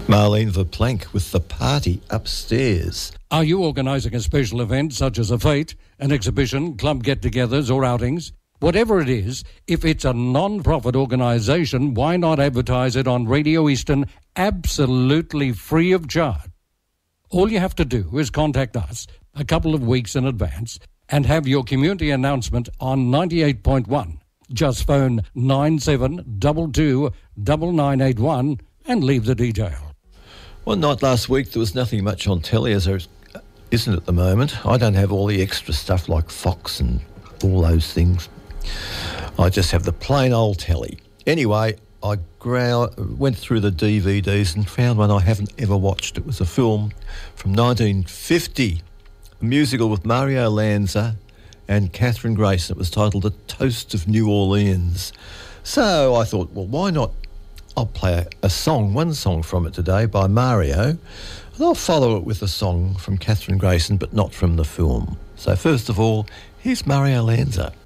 Marlene Verplank with The Party Upstairs. Are you organising a special event such as a fete, an exhibition, club get-togethers or outings? Whatever it is, if it's a non-profit organisation, why not advertise it on Radio Eastern absolutely free of charge? All you have to do is contact us a couple of weeks in advance and have your community announcement on 98.1. Just phone 9722 9981 and leave the detail. One night last week there was nothing much on telly, as there isn't at the moment. I don't have all the extra stuff like Fox and all those things. I just have the plain old telly. Anyway, I went through the DVDs and found one I haven't ever watched. It was a film from 1950, a musical with Mario Lanza and Catherine Grayson. It was titled A Toast of New Orleans. So I thought, well, why not? I'll play one song from it today by Mario, and I'll follow it with a song from Catherine Grayson, but not from the film. So first of all, here's Mario Lanza.